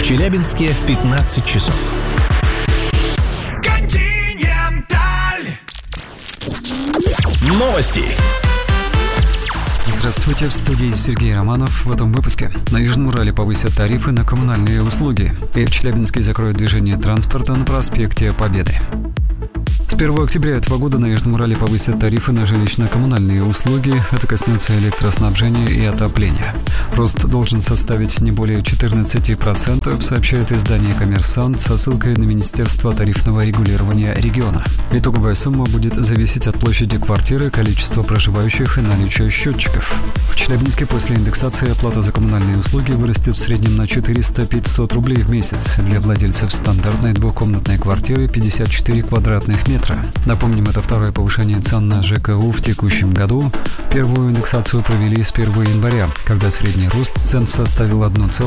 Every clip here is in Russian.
Челябинске 15 часов. Континенталь. Новости. Здравствуйте, в студии Сергей Романов. В этом выпуске. На Южном Урале повысят тарифы на коммунальные услуги. И в Челябинске закроют движение транспорта на проспекте Победы. С 1 октября этого года на Южном Урале повысят тарифы на жилищно-коммунальные услуги. Это коснется электроснабжения и отопления. Рост должен составить не более 14%, сообщает издание «Коммерсант» со ссылкой на Министерство тарифного регулирования региона. Итоговая сумма будет зависеть от площади квартиры, количества проживающих и наличия счетчиков. В Челябинске после индексации оплата за коммунальные услуги вырастет в среднем на 400-500 рублей в месяц. Для владельцев стандартной двухкомнатной квартиры 54 квадратных метра. Напомним, это второе повышение цен на ЖКУ в текущем году. Первую индексацию провели с 1 января, когда средний рост цен составил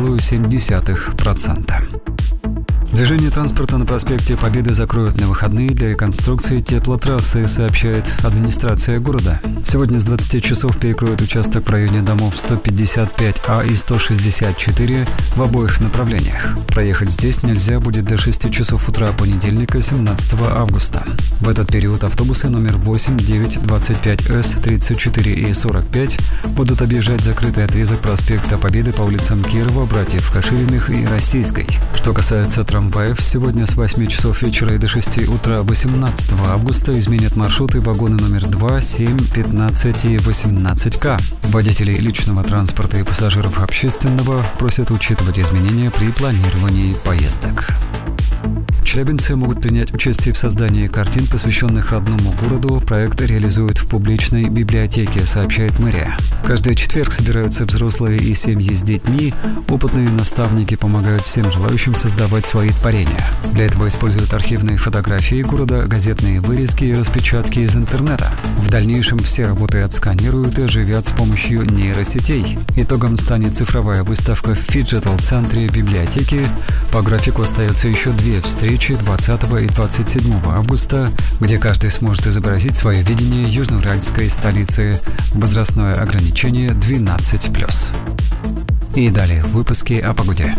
1,7%. Движение транспорта на проспекте Победы закроют на выходные для реконструкции теплотрассы, сообщает администрация города. Сегодня с 20 часов перекроют участок в районе домов 155А и 164 в обоих направлениях. Проехать здесь нельзя будет до 6 часов утра понедельника, 17 августа. В этот период автобусы номер 8, 9, 25С, 34 и 45 будут объезжать закрытый отрезок проспекта Победы по улицам Кирова, Братьев Кашириных и Российской. Что касается трамваев, сегодня с 8 часов вечера и до 6 утра 18 августа изменят маршруты вагоны номер 2, 7, 15 и 18К. Водителей личного транспорта и пассажиров общественного просят учитывать изменения при планировании поездок. Челябинцы могут принять участие в создании картин, посвященных родному городу. Проект реализуют в публичной библиотеке, сообщает мэрия. Каждый четверг собираются взрослые и семьи с детьми. Опытные наставники помогают всем желающим создавать свои творения. Для этого используют архивные фотографии города, газетные вырезки и распечатки из интернета. В дальнейшем все работы отсканируют и оживят с помощью нейросетей. Итогом станет цифровая выставка в фиджитал-центре библиотеки. По графику остается еще две встречи 20 и 27 августа, где каждый сможет изобразить свое видение южноуральской столицы. Возрастное ограничение 12+. И далее в выпуске о погоде.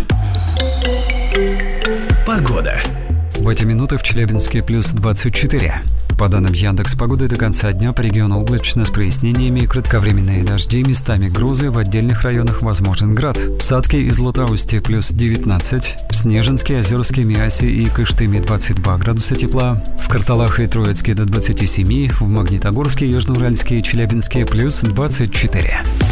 Погода. В эти минуты в Челябинске плюс 24. По данным Яндекс.Погоды, до конца дня по региону облачно с прояснениями, кратковременные дожди, местами грозы, в отдельных районах возможен град. В Садке и Златоусте плюс 19, в Снежинске, Озерске, Миасе и Кыштыме 22 градуса тепла, в Карталах и Троицке до 27, в Магнитогорске, Южноуральске и Челябинске плюс 24.